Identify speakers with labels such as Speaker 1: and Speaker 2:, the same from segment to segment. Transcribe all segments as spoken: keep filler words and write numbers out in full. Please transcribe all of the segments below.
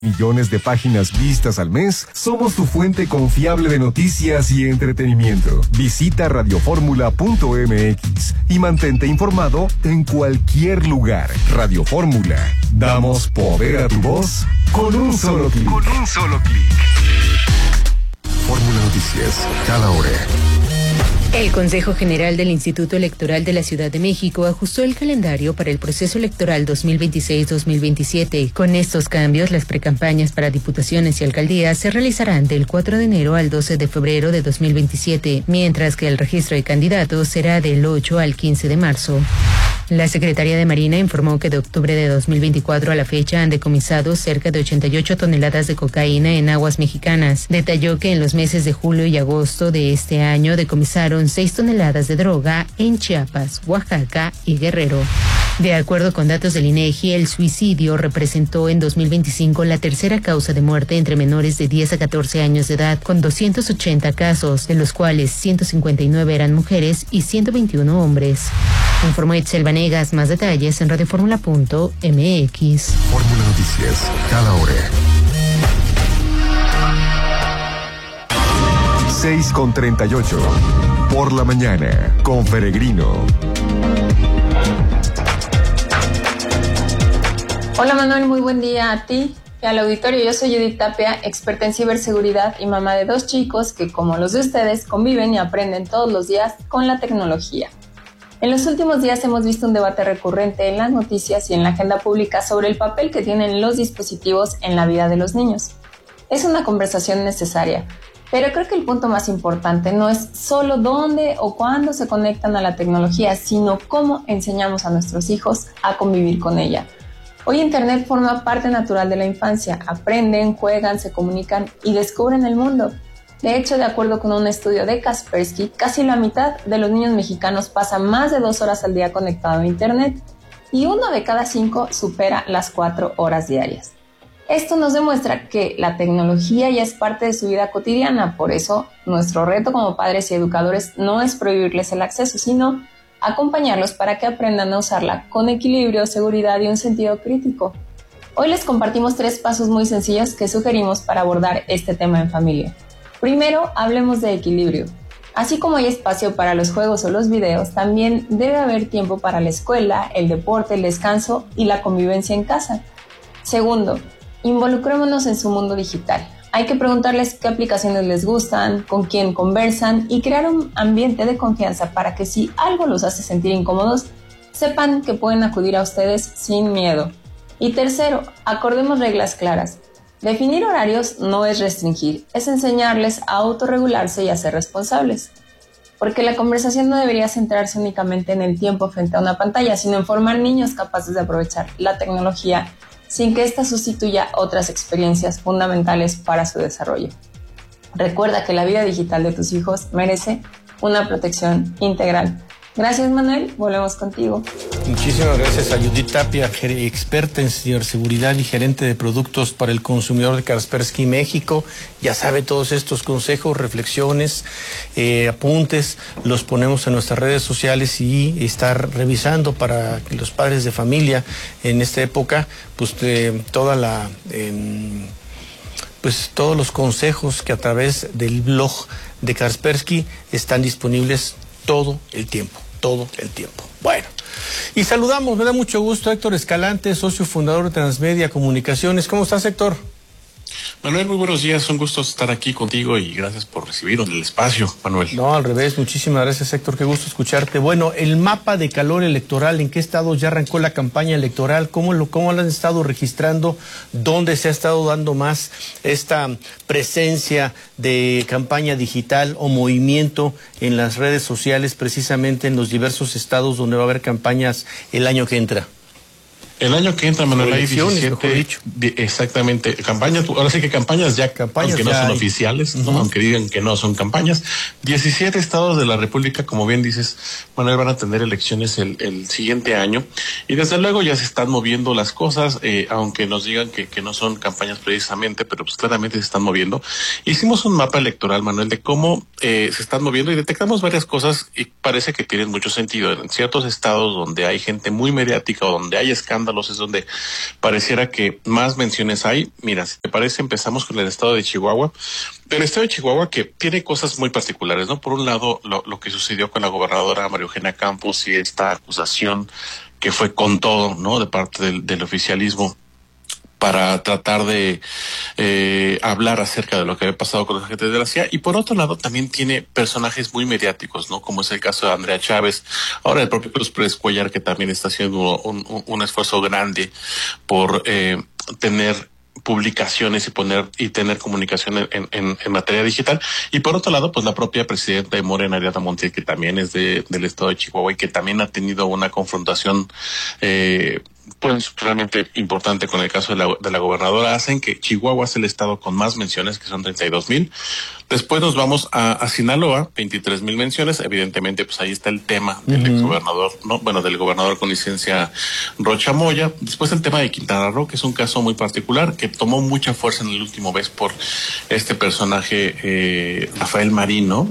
Speaker 1: Millones de páginas vistas al mes, somos tu fuente confiable de noticias y entretenimiento. Visita radio fórmula punto m x y mantente informado en cualquier lugar. Radio Fórmula, damos poder a tu voz con un solo clic. Con un solo clic. Fórmula Noticias, cada hora.
Speaker 2: El Consejo General del Instituto Electoral de la Ciudad de México ajustó el calendario para el proceso electoral dos mil veintiséis dos mil veintisiete. Con estos cambios, las precampañas para diputaciones y alcaldías se realizarán del cuatro de enero al doce de febrero de dos mil veintisiete, mientras que el registro de candidatos será del ocho al quince de marzo. La Secretaría de Marina informó que de octubre de dos mil veinticuatro a la fecha han decomisado cerca de ochenta y ocho toneladas de cocaína en aguas mexicanas. Detalló que en los meses de julio y agosto de este año decomisaron seis toneladas de droga en Chiapas, Oaxaca y Guerrero. De acuerdo con datos del INEGI, el suicidio representó en dos mil veinticinco la tercera causa de muerte entre menores de diez a catorce años de edad, con doscientos ochenta casos, de los cuales ciento cincuenta y nueve eran mujeres y ciento veintiuno hombres. Informó Itzel Vanegas. Más detalles en radio fórmula punto m x.
Speaker 1: Fórmula Noticias, cada hora. seis con treinta y ocho. Por la mañana, con Peregrino.
Speaker 3: Hola Manuel, muy buen día a ti y al auditorio. Yo soy Judith Tapia, experta en ciberseguridad y mamá de dos chicos que, como los de ustedes, conviven y aprenden todos los días con la tecnología. En los últimos días hemos visto un debate recurrente en las noticias y en la agenda pública sobre el papel que tienen los dispositivos en la vida de los niños. Es una conversación necesaria, pero creo que el punto más importante no es solo dónde o cuándo se conectan a la tecnología, sino cómo enseñamos a nuestros hijos a convivir con ella. Hoy Internet forma parte natural de la infancia. Aprenden, juegan, se comunican y descubren el mundo. De hecho, de acuerdo con un estudio de Kaspersky, casi la mitad de los niños mexicanos pasa más de dos horas al día conectado a Internet y uno de cada cinco supera las cuatro horas diarias. Esto nos demuestra que la tecnología ya es parte de su vida cotidiana. Por eso, nuestro reto como padres y educadores no es prohibirles el acceso, sino acompañarlos para que aprendan a usarla con equilibrio, seguridad y un sentido crítico. Hoy les compartimos tres pasos muy sencillos que sugerimos para abordar este tema en familia. Primero, hablemos de equilibrio. Así como hay espacio para los juegos o los videos, también debe haber tiempo para la escuela, el deporte, el descanso y la convivencia en casa. Segundo, involucrémonos en su mundo digital. Hay que preguntarles qué aplicaciones les gustan, con quién conversan y crear un ambiente de confianza para que si algo los hace sentir incómodos, sepan que pueden acudir a ustedes sin miedo. Y tercero, acordemos reglas claras. Definir horarios no es restringir, es enseñarles a autorregularse y a ser responsables. Porque la conversación no debería centrarse únicamente en el tiempo frente a una pantalla, sino en formar niños capaces de aprovechar la tecnología sin que ésta sustituya otras experiencias fundamentales para su desarrollo. Recuerda que la vida digital de tus hijos merece una protección integral. Gracias, Manuel. Volvemos contigo.
Speaker 4: Muchísimas gracias a Judith Tapia, experta en ciberseguridad y gerente de productos para el consumidor de Kaspersky México. Ya sabe, todos estos consejos, reflexiones, eh, apuntes, los ponemos en nuestras redes sociales y estar revisando para que los padres de familia en esta época, pues eh, toda la... Eh, pues todos los consejos que a través del blog de Kaspersky están disponibles todo el tiempo, todo el tiempo. Bueno, y saludamos, me da mucho gusto a Héctor Escalante, socio fundador de Transmedia Comunicaciones. ¿Cómo estás, Héctor?
Speaker 5: Manuel, muy buenos días, un gusto estar aquí contigo y gracias por recibirnos en el espacio, Manuel.
Speaker 4: No, al revés, muchísimas gracias, Héctor, qué gusto escucharte. Bueno, el mapa de calor electoral, ¿en qué estado ya arrancó la campaña electoral? ¿Cómo lo, cómo lo han estado registrando? ¿Dónde se ha estado dando más esta presencia de campaña digital o movimiento en las redes sociales, precisamente en los diversos estados donde va a haber campañas el año que entra?
Speaker 5: El año que entra, Manuel, hay diecisiete, exactamente, campañas, ahora sí que campañas ya, campañas aunque ya no son hay. oficiales, uh-huh. ¿no? Aunque digan que no son campañas. diecisiete estados de la República, como bien dices, Manuel, van a tener elecciones el, el siguiente año. Y desde luego ya se están moviendo las cosas, eh, aunque nos digan que, que no son campañas precisamente, pero pues claramente se están moviendo. Hicimos un mapa electoral, Manuel, de cómo eh, se están moviendo y detectamos varias cosas y parece que tienen mucho sentido. En ciertos estados donde hay gente muy mediática o donde hay escándalos, escándalos es donde pareciera que más menciones hay. Mira, si te parece, empezamos con el estado de Chihuahua. El estado de Chihuahua que tiene cosas muy particulares, ¿no? Por un lado, lo, lo que sucedió con la gobernadora María Eugenia Campos y esta acusación que fue con todo, ¿no? De parte del, del oficialismo, para tratar de eh, hablar acerca de lo que había pasado con los agentes de la C I A. Y por otro lado, también tiene personajes muy mediáticos, ¿no? Como es el caso de Andrea Chávez, ahora el propio Cruz Pérez Cuellar, que también está haciendo un, un, un esfuerzo grande por eh, tener publicaciones y poner y tener comunicación en, en, en materia digital. Y por otro lado, pues la propia presidenta de Morena, Ariadna Montiel, que también es de, del estado de Chihuahua y que también ha tenido una confrontación eh, pues realmente importante con el caso de la, de la gobernadora, hacen que Chihuahua es el estado con más menciones, que son treinta y dos mil. Después nos vamos a, a Sinaloa, veintitrés mil menciones. Evidentemente, pues ahí está el tema del uh-huh. exgobernador, ¿no? Bueno, del gobernador con licencia Rocha Moya. Después el tema de Quintana Roo, que es un caso muy particular, que tomó mucha fuerza en el último vez por este personaje, eh, Rafael Marín, ¿no?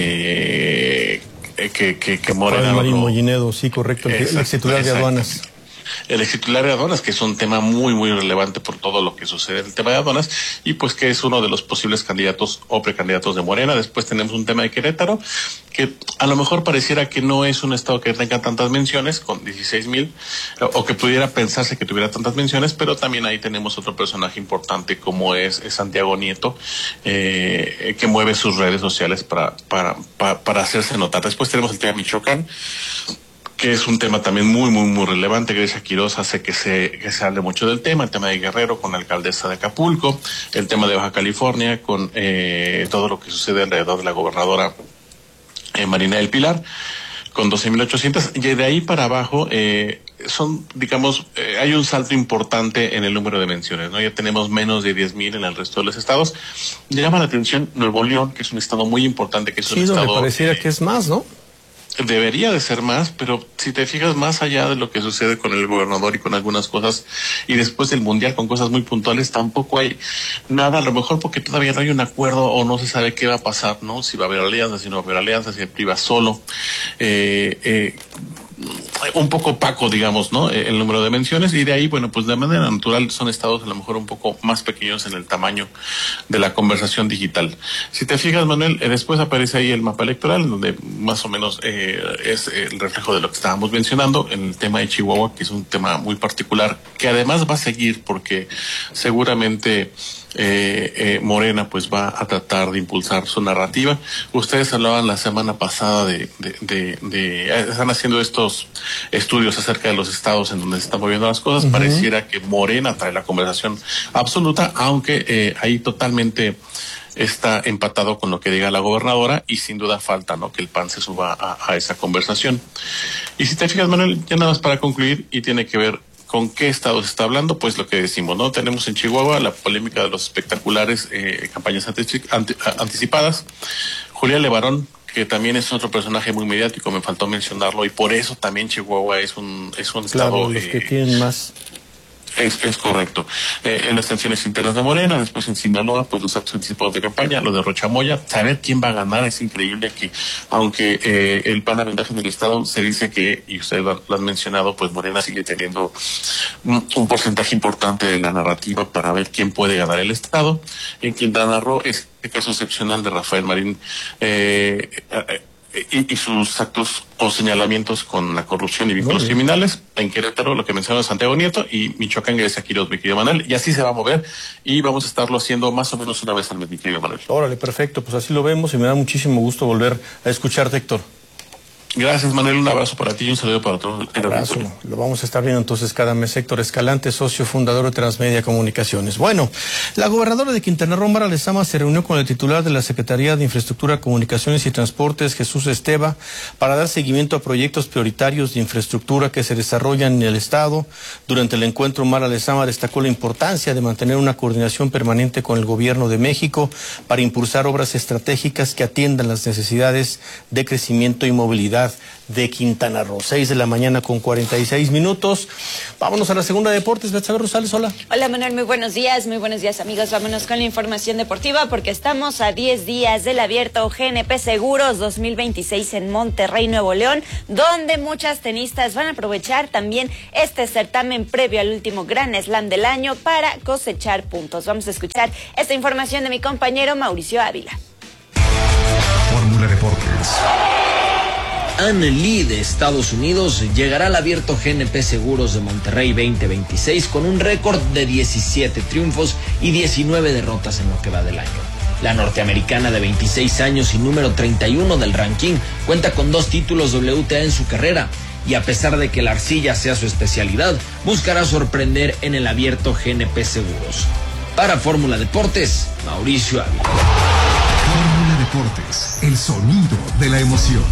Speaker 5: Eh, que, que, que Morena.
Speaker 4: Rafael Marín Mollinedo, sí, correcto, el, el ex titular de aduanas.
Speaker 5: El ex titular de aduanas, que es un tema muy, muy relevante por todo lo que sucede en el tema de aduanas, y pues que es uno de los posibles candidatos o precandidatos de Morena. Después tenemos un tema de Querétaro, que a lo mejor pareciera que no es un estado que tenga tantas menciones, con dieciséis mil, o que pudiera pensarse que tuviera tantas menciones, pero también ahí tenemos otro personaje importante como es, es Santiago Nieto, eh, que mueve sus redes sociales para, para, para, para hacerse notar. Después tenemos el tema de Michoacán, que es un tema también muy, muy, muy relevante. Grecia Quiroz hace que se, que se hable mucho del tema, el tema de Guerrero con la alcaldesa de Acapulco, el tema de Baja California con eh, todo lo que sucede alrededor de la gobernadora eh, Marina del Pilar, con doce mil ochocientos, y de ahí para abajo eh, son, digamos, eh, hay un salto importante en el número de menciones, ¿no? Ya tenemos menos de diez mil en el resto de los estados. Llama la atención Nuevo León, que es un estado muy importante, que es un
Speaker 4: sí,
Speaker 5: estado...
Speaker 4: donde pareciera eh, que es más, ¿no?
Speaker 5: Debería de ser más, pero si te fijas más allá de lo que sucede con el gobernador y con algunas cosas, y después del mundial con cosas muy puntuales, tampoco hay nada, a lo mejor porque todavía no hay un acuerdo o no se sabe qué va a pasar, ¿no? Si va a haber alianzas, si no va a haber alianzas, si el P R I va solo. Eh, eh, un poco opaco, digamos, ¿no? El número de menciones, y de ahí, bueno, pues de manera natural son estados a lo mejor un poco más pequeños en el tamaño de la conversación digital. Si te fijas, Manuel, eh, después aparece ahí el mapa electoral, donde más o menos eh, es el reflejo de lo que estábamos mencionando, en el tema de Chihuahua, que es un tema muy particular, que además va a seguir porque seguramente Eh, eh, Morena pues va a tratar de impulsar su narrativa. Ustedes hablaban la semana pasada de, de, de, de están haciendo estos estudios acerca de los estados en donde se están moviendo las cosas. Uh-huh. Pareciera que Morena trae la conversación absoluta, aunque eh, ahí totalmente está empatado con lo que diga la gobernadora, y sin duda falta, ¿no?, que el P A N se suba a, a esa conversación. Y si te fijas, Manuel, ya nada más para concluir, y tiene que ver ¿con qué estado se está hablando? Pues lo que decimos, ¿no? Tenemos en Chihuahua la polémica de los espectaculares eh, campañas antici- anti- anticipadas. Julia Levarón, que también es otro personaje muy mediático, me faltó mencionarlo, y por eso también Chihuahua es un es un
Speaker 4: claro,
Speaker 5: estado...
Speaker 4: los
Speaker 5: eh,
Speaker 4: que tienen más...
Speaker 5: Es, es correcto. Eh, en las tensiones internas de Morena, después en Sinaloa, pues los actos anticipados de campaña, lo de Rocha Moya, saber quién va a ganar es increíble, que aunque eh, el P A N aventaja en el estado, se dice que, y ustedes lo, lo han mencionado, pues Morena sigue teniendo un, un porcentaje importante de la narrativa para ver quién puede ganar el estado. En Quintana Roo, este caso excepcional de Rafael Marín, eh, eh, Y, y sus actos o señalamientos con la corrupción y vínculos criminales. En Querétaro, lo que mencionaba Santiago Nieto, y Michoacán, Grecia Quiroz, mi querido Manuel, y así se va a mover, y vamos a estarlo haciendo más o menos una vez al mes, mi querido Manuel.
Speaker 4: Órale, perfecto, pues así lo vemos, y me da muchísimo gusto volver a escucharte, Héctor.
Speaker 5: Gracias, Manuel, un abrazo para ti y un saludo para todos.
Speaker 4: Un abrazo. Lo vamos a estar viendo entonces cada mes. Héctor Escalante, socio fundador de Transmedia Comunicaciones. Bueno, la gobernadora de Quintana Roo, Mara Lezama, se reunió con el titular de la Secretaría de Infraestructura, Comunicaciones y Transportes, Jesús Esteva, para dar seguimiento a proyectos prioritarios de infraestructura que se desarrollan en el estado. Durante el encuentro, Mara Lezama destacó la importancia de mantener una coordinación permanente con el gobierno de México para impulsar obras estratégicas que atiendan las necesidades de crecimiento y movilidad ciudad de Quintana Roo. seis de la mañana con cuarenta y seis minutos. Vámonos a la segunda de deportes. Betsabe Rosales, hola.
Speaker 6: Hola Manuel, muy buenos días, muy buenos días amigos. Vámonos con la información deportiva porque estamos a diez días del abierto G N P Seguros dos mil veintiséis en Monterrey, Nuevo León, donde muchas tenistas van a aprovechar también este certamen previo al último Grand Slam del año para cosechar puntos. Vamos a escuchar esta información de mi compañero Mauricio Ávila.
Speaker 1: Fórmula Deportes.
Speaker 7: Ann Lee de Estados Unidos llegará al abierto G N P Seguros de Monterrey veinte veintiséis con un récord de diecisiete triunfos y diecinueve derrotas en lo que va del año. La norteamericana de veintiséis años y número treinta y uno del ranking cuenta con dos títulos W T A en su carrera y a pesar de que la arcilla sea su especialidad, buscará sorprender en el abierto G N P Seguros. Para Fórmula Deportes, Mauricio Ávila.
Speaker 1: Fórmula Deportes, el sonido de la emoción.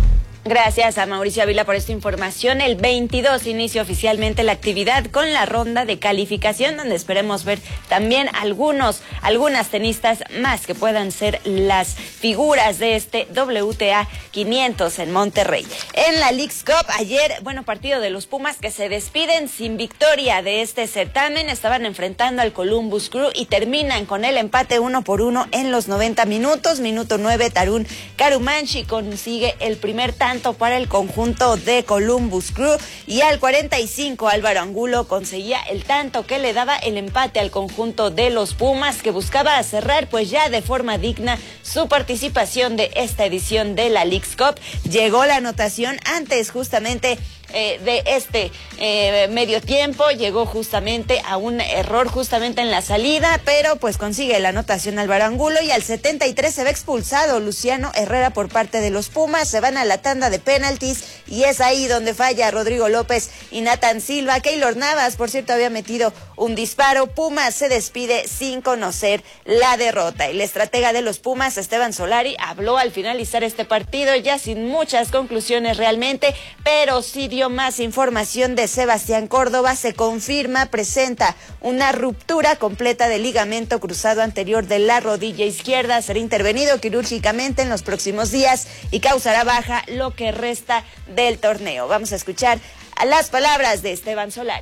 Speaker 6: Gracias a Mauricio Ávila por esta información. El veintidós inicia oficialmente la actividad con la ronda de calificación, donde esperemos ver también algunos, algunas tenistas más que puedan ser las figuras de este W T A quinientos en Monterrey. En la Leagues Cup, ayer, bueno, partido de los Pumas que se despiden sin victoria de este certamen. Estaban enfrentando al Columbus Crew y terminan con el empate uno por uno en los noventa minutos. Minuto nueve, Tarun Karumanchi consigue el primer tanto para el conjunto de Columbus Crew y al cuarenta y cinco Álvaro Angulo conseguía el tanto que le daba el empate al conjunto de los Pumas, que buscaba cerrar pues ya de forma digna su participación de esta edición de la Leagues Cup. Llegó la anotación antes justamente Eh, de este eh, medio tiempo, llegó justamente a un error justamente en la salida, pero pues consigue la anotación Álvaro Angulo y al setenta y tres se ve expulsado Luciano Herrera por parte de los Pumas. Se van a la tanda de penaltis y es ahí donde falla Rodrigo López y Nathan Silva. Keylor Navas, por cierto, había metido un disparo. Pumas se despide sin conocer la derrota y la estratega de los Pumas, Esteban Solari, habló al finalizar este partido ya sin muchas conclusiones realmente, pero sí dio más información de Sebastián Córdoba. Se confirma, presenta una ruptura completa del ligamento cruzado anterior de la rodilla izquierda. Será intervenido quirúrgicamente en los próximos días y causará baja lo que resta del torneo. Vamos a escuchar a las palabras de Esteban Solari.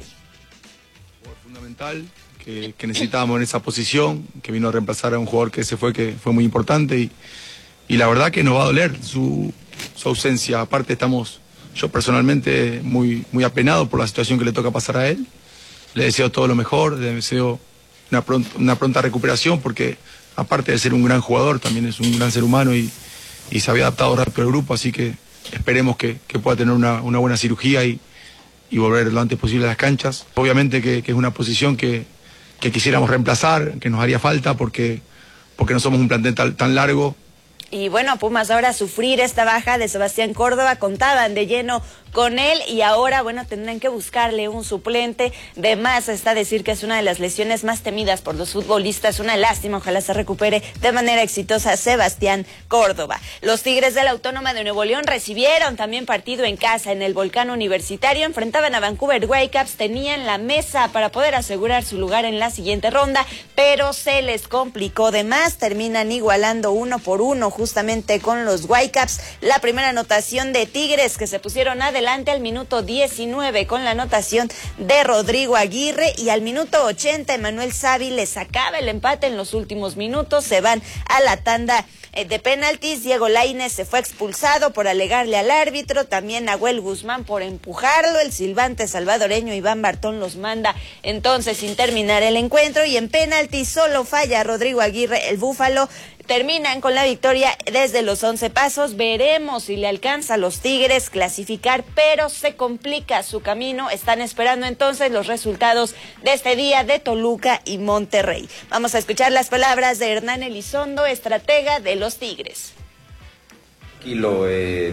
Speaker 8: Fundamental que, que necesitábamos en esa posición, que vino a reemplazar a un jugador que se fue, que fue muy importante y, y la verdad que nos va a doler su, su ausencia. Aparte estamos, yo personalmente muy, muy apenado por la situación que le toca pasar a él. Le deseo todo lo mejor, le deseo una pronta, una pronta recuperación porque aparte de ser un gran jugador también es un gran ser humano y, y se había adaptado rápido al grupo, así que esperemos que, que pueda tener una, una buena cirugía y, y volver lo antes posible a las canchas. Obviamente que, que es una posición que, que quisiéramos reemplazar, que nos haría falta porque, porque no somos un plantel tan, tan largo.
Speaker 6: Y bueno, Pumas ahora sufrir esta baja de Sebastián Córdoba, contaban de lleno con él y ahora, bueno, tendrán que buscarle un suplente. De más está decir que es una de las lesiones más temidas por los futbolistas. Una lástima, ojalá se recupere de manera exitosa Sebastián Córdoba. Los Tigres de la Autónoma de Nuevo León recibieron también partido en casa en el Volcán Universitario. Enfrentaban a Vancouver Whitecaps, tenían la mesa para poder asegurar su lugar en la siguiente ronda, pero se les complicó de más. Terminan igualando uno por uno justamente con los Whitecaps. La primera anotación de Tigres, que se pusieron adelante al minuto diecinueve con la anotación de Rodrigo Aguirre y al minuto ochenta Emanuel Savi les sacaba el empate en los últimos minutos. Se van a la tanda de penaltis. Diego Lainez se fue expulsado por alegarle al árbitro, también Nahuel Guzmán por empujarlo. El silbante salvadoreño Iván Bartón los manda entonces sin terminar el encuentro y en penaltis solo falla Rodrigo Aguirre, el Búfalo. Terminan con la victoria desde los once pasos. Veremos si le alcanza a los Tigres clasificar, pero se complica su camino. Están esperando entonces los resultados de este día de Toluca y Monterrey. Vamos a escuchar las palabras de Hernán Elizondo, estratega de los Tigres.
Speaker 9: Tranquilo, eh,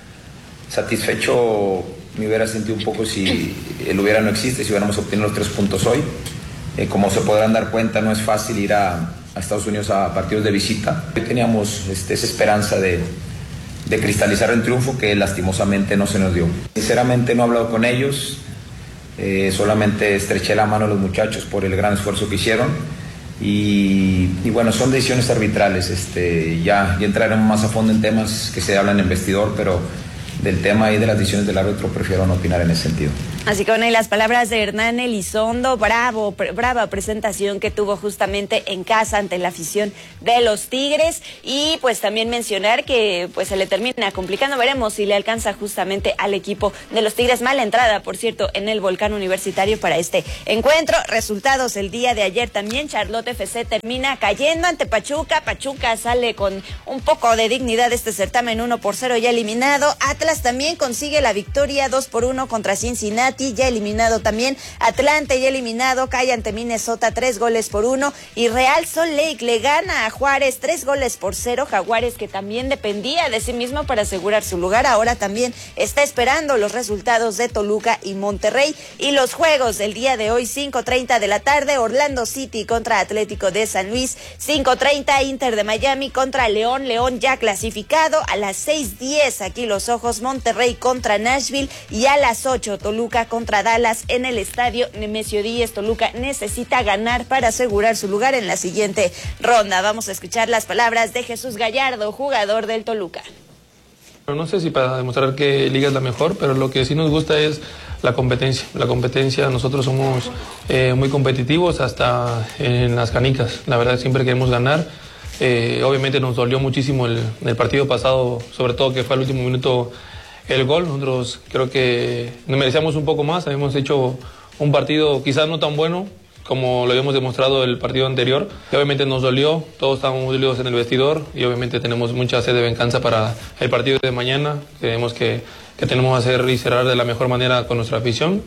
Speaker 9: satisfecho me hubiera sentido un poco si el hubiera no existe, si hubiéramos obtenido los tres puntos hoy. Eh, como se podrán dar cuenta, no es fácil ir a a Estados Unidos a partidos de visita. Hoy teníamos este, esa esperanza de, de cristalizar el triunfo que lastimosamente no se nos dio. Sinceramente no he hablado con ellos, eh, solamente estreché la mano a los muchachos por el gran esfuerzo que hicieron y, y bueno, son decisiones arbitrales. Este, ya, ya entraremos más a fondo en temas que se hablan en vestidor, pero del tema y de las decisiones del árbitro, prefiero no opinar en ese sentido.
Speaker 6: Así que bueno, y las palabras de Hernán Elizondo, bravo, pre, brava presentación que tuvo justamente en casa ante la afición de los Tigres, y pues también mencionar que pues se le termina complicando, veremos si le alcanza justamente al equipo de los Tigres. Mala entrada, por cierto, en el Volcán Universitario para este encuentro. Resultados el día de ayer también, Charlotte F C termina cayendo ante Pachuca, Pachuca sale con un poco de dignidad de este certamen, uno por cero ya eliminado. Atlas también consigue la victoria dos por uno contra Cincinnati, ya eliminado también. Atlante ya eliminado, cae ante Minnesota tres goles por uno, y Real Salt Lake le gana a Juárez tres goles por cero. Jaguares, que también dependía de sí mismo para asegurar su lugar, ahora también está esperando los resultados de Toluca y Monterrey. Y los juegos del día de hoy, cinco treinta de la tarde, Orlando City contra Atlético de San Luis, cinco treinta Inter de Miami contra León, León ya clasificado. A las seis diez aquí los ojos, Monterrey contra Nashville, y a las ocho Toluca contra Dallas en el estadio Nemesio Díez. Toluca necesita ganar para asegurar su lugar en la siguiente ronda. Vamos a escuchar las palabras de Jesús Gallardo, jugador del Toluca.
Speaker 10: No sé si para demostrar que Liga es la mejor, pero lo que sí nos gusta es la competencia. La competencia, nosotros somos eh, muy competitivos hasta en las canicas. La verdad, siempre queremos ganar. Eh, obviamente nos dolió muchísimo el, el partido pasado, sobre todo que fue al último minuto el gol. Nosotros creo que nos merecíamos un poco más. Habíamos hecho un partido quizás no tan bueno como lo habíamos demostrado el partido anterior. Y obviamente nos dolió, todos estábamos muy dolidos en el vestidor, y obviamente tenemos mucha sed de venganza para el partido de mañana. Creemos que, que tenemos que hacer y cerrar de la mejor manera con nuestra afición.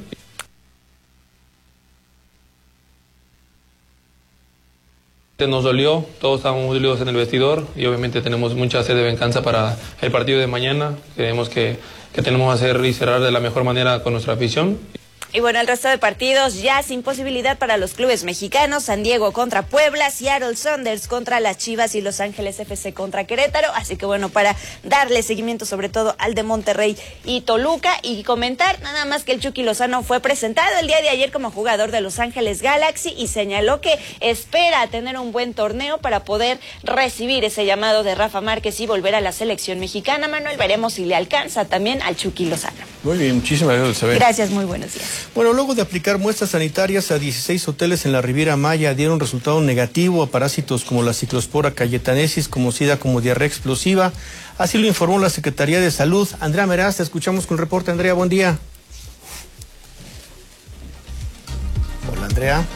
Speaker 10: Nos dolió, todos estábamos muy dolidos en el vestidor, y obviamente tenemos mucha sed de venganza para el partido de mañana. Creemos que, que tenemos que hacer y cerrar de la mejor manera con nuestra afición.
Speaker 6: Y bueno, el resto de partidos ya sin posibilidad para los clubes mexicanos: San Diego contra Puebla, Seattle Sounders contra las Chivas y Los Ángeles F C contra Querétaro. Así que bueno, para darle seguimiento sobre todo al de Monterrey y Toluca, y comentar nada más que el Chucky Lozano fue presentado el día de ayer como jugador de Los Ángeles Galaxy, y señaló que espera tener un buen torneo para poder recibir ese llamado de Rafa Márquez y volver a la selección mexicana. Manuel, veremos si le alcanza también al Chucky Lozano.
Speaker 4: Muy bien, muchísimas gracias, Isabel.
Speaker 6: Gracias, muy buenos días.
Speaker 4: Bueno, luego de aplicar muestras sanitarias a dieciséis hoteles en la Riviera Maya, dieron resultado negativo a parásitos como la ciclospora cayetanesis, conocida como diarrea explosiva. Así lo informó la Secretaría de Salud. Andrea Meraz, te escuchamos con el reporte. Andrea, buen día. Hola, Andrea.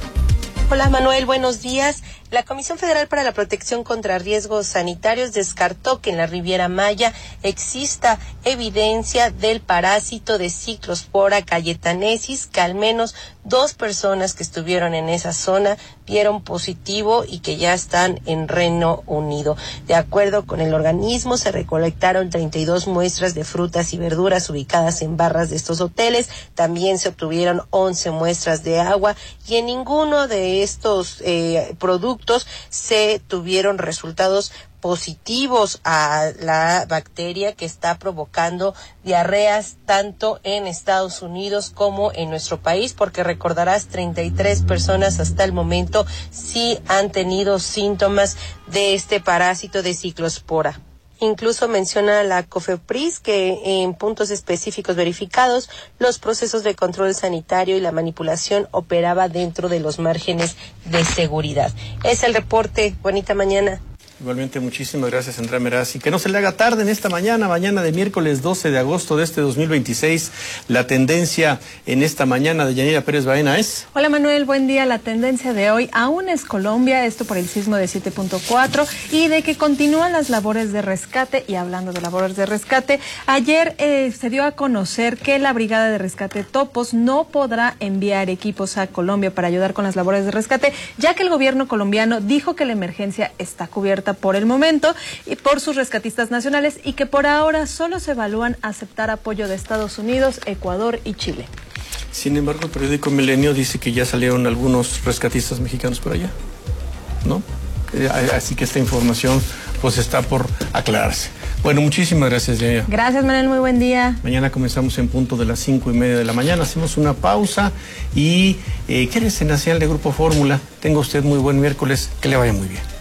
Speaker 11: Hola, Manuel, buenos días. La Comisión Federal para la Protección contra Riesgos Sanitarios descartó que en la Riviera Maya exista evidencia del parásito de Ciclospora cayetanesis, que al menos dos personas que estuvieron en esa zona dieron positivo y que ya están en Reino Unido. De acuerdo con el organismo, se recolectaron treinta y dos muestras de frutas y verduras ubicadas en barras de estos hoteles. También se obtuvieron once muestras de agua, y en ninguno de estos eh, productos se tuvieron resultados positivos a la bacteria que está provocando diarreas tanto en Estados Unidos como en nuestro país, porque recordarás, treinta y tres personas hasta el momento sí han tenido síntomas de este parásito de Ciclospora. Incluso menciona la COFEPRIS que en puntos específicos verificados, los procesos de control sanitario y la manipulación operaba dentro de los márgenes de seguridad. Es el reporte. Bonita mañana.
Speaker 4: Igualmente, muchísimas gracias, Andrea Meraz. Y que no se le haga tarde en esta mañana, mañana de miércoles doce de agosto de este dos mil veintiséis. La tendencia en esta mañana de Yanira Pérez Baena es...
Speaker 12: Hola, Manuel, buen día. La tendencia de hoy aún es Colombia, esto por el sismo de siete punto cuatro, y de que continúan las labores de rescate. Y hablando de labores de rescate, ayer eh, se dio a conocer que la Brigada de Rescate Topos no podrá enviar equipos a Colombia para ayudar con las labores de rescate, ya que el gobierno colombiano dijo que la emergencia está cubierta por el momento y por sus rescatistas nacionales, y que por ahora solo se evalúan aceptar apoyo de Estados Unidos, Ecuador y Chile.
Speaker 4: Sin embargo, el periódico Milenio dice que ya salieron algunos rescatistas mexicanos por allá, ¿no? Eh, así que esta información pues está por aclararse. Bueno, muchísimas gracias, Yaya.
Speaker 12: Gracias, Manuel, muy buen día.
Speaker 4: Mañana comenzamos en punto de las cinco y media de la mañana. Hacemos una pausa y eh, ¿qué es el Nacional de Grupo Fórmula? Tenga usted muy buen miércoles, que le vaya muy bien.